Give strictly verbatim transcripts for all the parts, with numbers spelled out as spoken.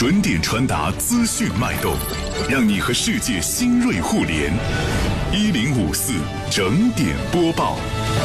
准点传达资讯脉动，让你和世界新锐互联。一零五四整点播报。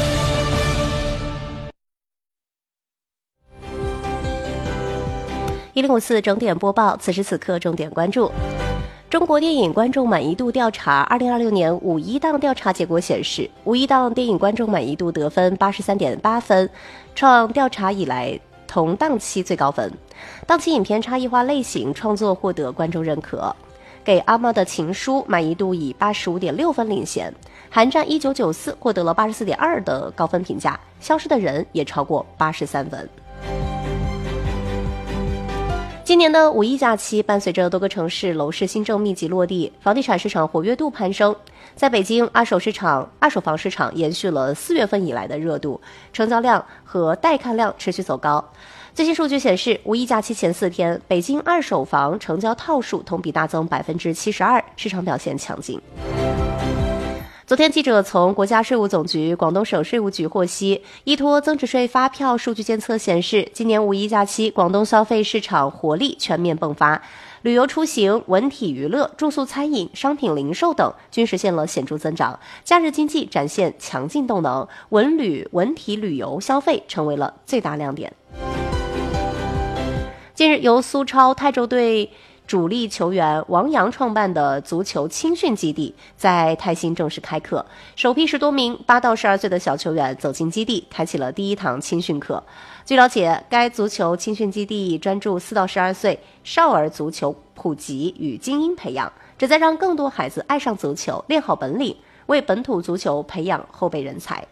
一零五四整点播报，此时此刻重点关注。中国电影观众满意度调查二零二六年五一档调查结果显示，五一档电影观众满意度得分八十三点八分，创调查以来同档期最高分。档期影片差异化类型创作获得观众认可。给阿妈的情书满意度以八十五点六分领先，寒战一九九四获得了八十四点二的高分评价，消失的人也超过八十三分。今年的五一假期，伴随着多个城市楼市新政密集落地，房地产市场活跃度攀升。在北京，二手市场、二手房市场延续了四月份以来的热度，成交量和带看量持续走高。最新数据显示，五一假期前四天，北京二手房成交套数同比大增百分之七十二，市场表现强劲。昨天，记者从国家税务总局广东省税务局获悉，依托增值税发票数据监测显示，今年五一假期，广东消费市场活力全面迸发，旅游出行、文体娱乐、住宿餐饮、商品零售等均实现了显著增长，假日经济展现强劲动能，文旅、文体旅游消费成为了最大亮点。近日，由苏超泰州队主力球员王洋创办的足球青训基地在泰兴正式开课，首批十多名八到十二岁的小球员走进基地，开启了第一堂青训课。据了解，该足球青训基地专注四到十二岁少儿足球普及与精英培养，旨在让更多孩子爱上足球，练好本领，为本土足球培养后备人才。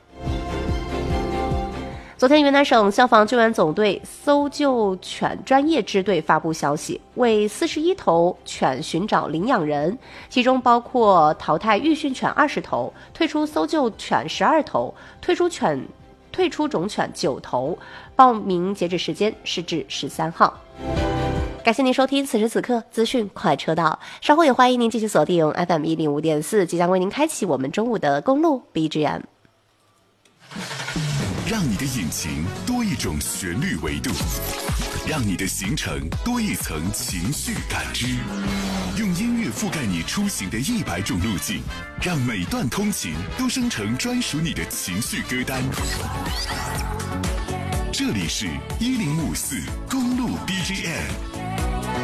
昨天，云南省消防救援总队搜救犬专业支队发布消息，为四十一头犬寻找领养人，其中包括淘汰育训犬二十头，退出搜救犬十二头，退出犬退出种犬九头。报名截止时间是至十三号。感谢您收听此时此刻资讯快车道，稍后也欢迎您继续锁定 F M 一零五点四，即将为您开启我们中午的公路 B G M。 让你的引擎多一种旋律维度，让你的行程多一层情绪感知，用音乐覆盖你出行的一百种路径，让每段通勤都生成专属你的情绪歌单。这里是一零五四公路 B G M。